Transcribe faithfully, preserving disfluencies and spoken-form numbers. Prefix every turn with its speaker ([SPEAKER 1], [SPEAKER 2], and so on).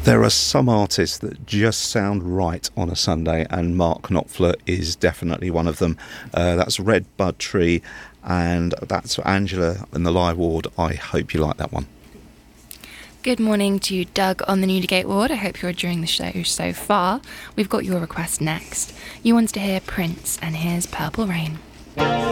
[SPEAKER 1] There are some artists that just sound right on a Sunday, and Mark Knopfler is definitely one of them. Uh, that's Red Bud Tree, and that's Angela in the live ward. I hope you like that one.
[SPEAKER 2] Good morning to Doug on the Newdigate ward. I hope you're enjoying the show so far. We've got your request next. You wanted to hear Prince, and here's Purple Rain.